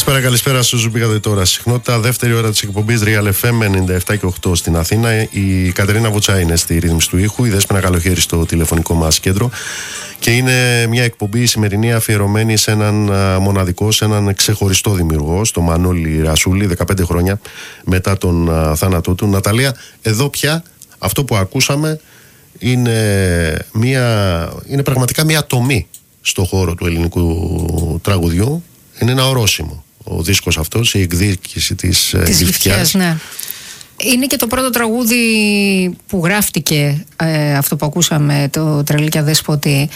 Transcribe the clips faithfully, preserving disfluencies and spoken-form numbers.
Καλησπέρα, καλησπέρα στους που πήγατε τώρα. Συχνότητα, δεύτερη ώρα της εκπομπής Real εφ εμ ενενήντα επτά και οκτώ στην Αθήνα. Η Κατερίνα Βουτσά είναι στη ρύθμιση του ήχου, η Δέσποινα Καλοχέρη στο τηλεφωνικό μας κέντρο. Και είναι μια εκπομπή η σημερινή αφιερωμένη σε έναν μοναδικό, σε έναν ξεχωριστό δημιουργό, στο Μανώλη Ρασούλη, δεκαπέντε χρόνια μετά τον θάνατό του. Ναταλία, εδώ πια αυτό που ακούσαμε είναι, μια, είναι πραγματικά μια τομή στο χώρο του ελληνικού τραγουδιού. Είναι ένα ορόσημο ο δίσκος αυτός, η εκδίκηση της, της Γυφτιάς. Ναι. Είναι και το πρώτο τραγούδι που γράφτηκε, ε, αυτό που ακούσαμε, το Τρελή και Αδέσποτη,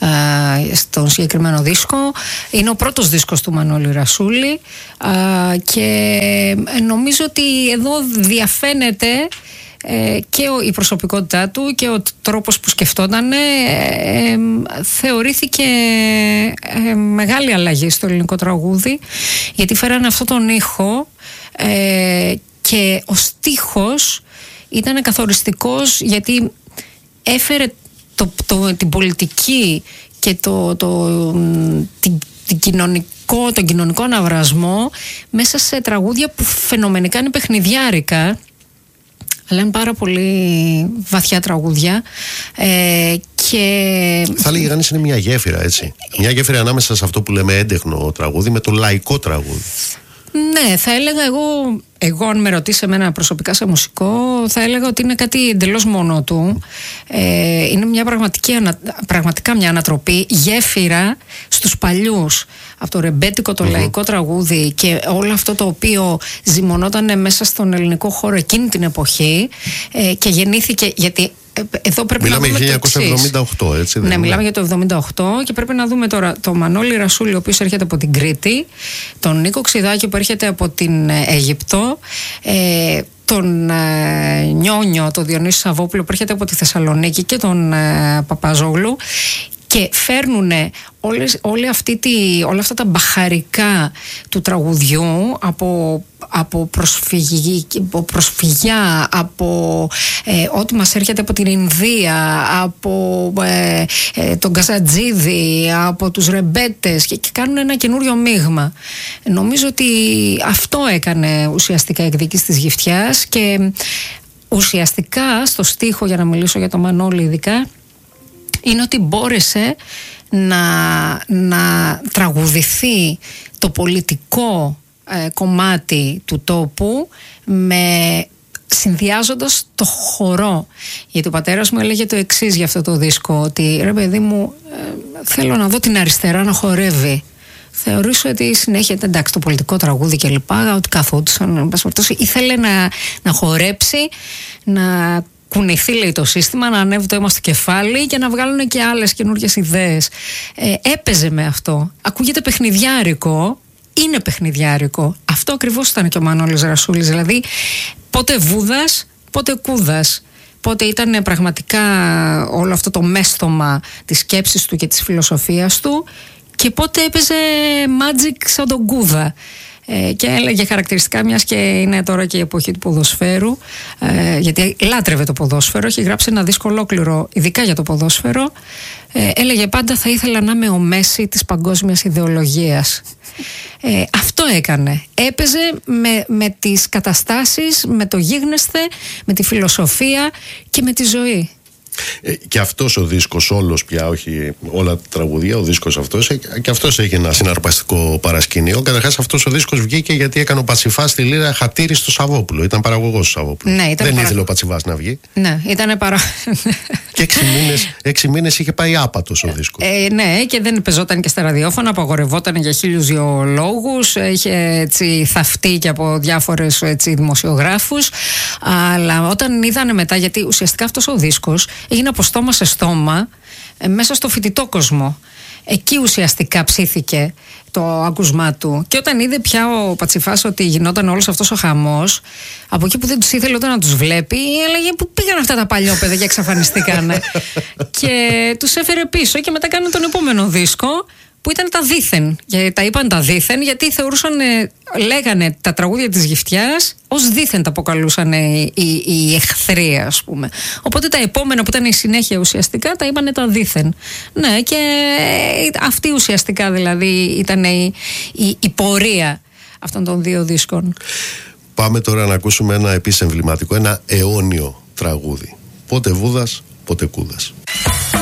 ε, στον συγκεκριμένο δίσκο. Είναι ο πρώτος δίσκος του Μανώλη Ρασούλη, ε, και νομίζω ότι εδώ διαφαίνεται Ε, και ο, η προσωπικότητά του και ο τρόπος που σκεφτόταν. ε, ε, θεωρήθηκε ε, μεγάλη αλλαγή στο ελληνικό τραγούδι, γιατί φέρανε αυτόν τον ήχο, ε, και ο στίχος ήταν καθοριστικός, γιατί έφερε το, το, την πολιτική και το, το, την, την κοινωνικό, τον κοινωνικό αναβρασμό μέσα σε τραγούδια που φαινομενικά είναι παιχνιδιάρικα, αλλά είναι πάρα πολύ βαθιά τραγούδια, ε, και... Θα λέγει κανείς είναι μια γέφυρα, έτσι. Μια γέφυρα ανάμεσα σε αυτό που λέμε έντεχνο τραγούδι με το λαϊκό τραγούδι. Ναι, θα έλεγα εγώ, εγώ αν με ρωτήσει εμένα προσωπικά σε μουσικό, θα έλεγα ότι είναι κάτι εντελώς μόνο του. Ε, είναι μια πραγματική, πραγματικά μια ανατροπή, γέφυρα στους παλιούς. Από το ρεμπέτικο, το mm-hmm. λαϊκό τραγούδι και όλο αυτό το οποίο ζυμωνόταν μέσα στον ελληνικό χώρο εκείνη την εποχή, ε, και γεννήθηκε, γιατί εδώ πρέπει μιλάμε να δούμε για χίλια εννιακόσια εβδομήντα οκτώ, έτσι. Ναι, μιλάμε για το εβδομήντα οκτώ και πρέπει να δούμε τώρα το Μανώλη Ρασούλη, ο οποίος έρχεται από την Κρήτη, τον Νίκο Ξηδάκη που έρχεται από την Αίγυπτο, ε, τον ε, Νιόνιο, τον Διονύση Σαββόπουλο που έρχεται από τη Θεσσαλονίκη και τον ε, Παπαζόγλου, και φέρνουν όλες, όλη αυτή τη, όλα αυτά τα μπαχαρικά του τραγουδιού από, από, προσφυγή, από προσφυγιά, από ε, ό,τι μας έρχεται από την Ινδία, από ε, ε, τον Καζατζίδη, από τους ρεμπέτες, και, και κάνουν ένα καινούριο μείγμα. Νομίζω ότι αυτό έκανε ουσιαστικά η εκδίκηση της Γυφτιάς, και ουσιαστικά στο στίχο, για να μιλήσω για το Μανώλη ειδικά, είναι ότι μπόρεσε να, να τραγουδηθεί το πολιτικό ε, κομμάτι του τόπου, με, συνδυάζοντας το χορό. Γιατί ο πατέρας μου έλεγε το εξής για αυτό το δίσκο, ότι ρε παιδί μου, ε, θέλω να δω την αριστερά να χορεύει. Θεωρήσω ότι συνέχεια, εντάξει, το πολιτικό τραγούδι και λοιπά, ότι καθόντουσαν, ήθελε να, να χορέψει, να κουνηθεί, λέει, το σύστημα, να ανέβει το αίμα στο κεφάλι και να βγάλουν και άλλες καινούργιες ιδέες. Ε, έπαιζε με αυτό. Ακούγεται παιχνιδιάρικο, είναι παιχνιδιάρικο. Αυτό ακριβώς ήταν και ο Μανώλης Ρασούλης. Δηλαδή, πότε Βούδας, πότε Κούδας. Πότε ήταν πραγματικά όλο αυτό το μέστομα της σκέψης του και της φιλοσοφίας του, και πότε έπαιζε magic σαν τον Κούδα. Ε, και έλεγε χαρακτηριστικά, μιας και είναι τώρα και η εποχή του ποδοσφαίρου, ε, γιατί λάτρευε το ποδόσφαιρο, έχει γράψει ένα δίσκο ολόκληρο ειδικά για το ποδόσφαιρο, ε, έλεγε πάντα θα ήθελα να είμαι ο Μέση της παγκόσμιας ιδεολογίας. Ε, αυτό έκανε. Έπαιζε με, με τις καταστάσεις, με το γίγνεσθε, με τη φιλοσοφία και με τη ζωή. Ε, και αυτός ο δίσκος όλος πια, όχι όλα τα τραγουδία, ο δίσκος αυτός, ε, και αυτός έχει ένα συναρπαστικό παρασκήνιο. Καταρχάς αυτός ο δίσκος βγήκε γιατί έκανε ο Πατσιφάς στη Λύρα χατήρι στο Σαββόπουλο. Ήταν παραγωγός του Σαββόπουλου. Ναι, δεν παρα... ήθελε ο Πατσιφάς να βγει. Ναι, ήταν παρα... Και έξι μήνες, έξι μήνες είχε πάει άπατος ο δίσκος. Ε, ναι, και δεν πεζόταν και στα ραδιόφωνα, απαγορευόταν για χίλιους δυο λόγους. Είχε έτσι θαυτεί και από διάφορες έτσι δημοσιογράφους. Αλλά όταν είδανε μετά, γιατί ουσιαστικά αυτός ο δίσκος έγινε από στόμα σε στόμα, ε, μέσα στο φοιτητό κόσμο. Εκεί ουσιαστικά ψήθηκε το άκουσμά του. Και όταν είδε πια ο Πατσιφάς ότι γινόταν όλος αυτός ο χαμός, από εκεί που δεν τους ήθελε όταν να τους βλέπει, έλεγε πού πήγαν αυτά τα παλιόπαιδα και εξαφανιστήκανε. Και τους έφερε πίσω και μετά κάνανε τον επόμενο δίσκο, που ήταν τα δήθεν. Τα είπαν τα δήθεν γιατί θεωρούσαν, λέγανε τα τραγούδια της Γυφτιάς ως δήθεν τα αποκαλούσαν οι, οι, οι εχθροί, ας πούμε. Οπότε τα επόμενα που ήταν η συνέχεια ουσιαστικά τα είπανε τα δήθεν. Ναι, και αυτή ουσιαστικά δηλαδή ήταν η, η, η πορεία αυτών των δύο δίσκων. Πάμε τώρα να ακούσουμε ένα επίσης εμβληματικό, ένα αιώνιο τραγούδι. Πότε Βούδας, πότε Κούδας.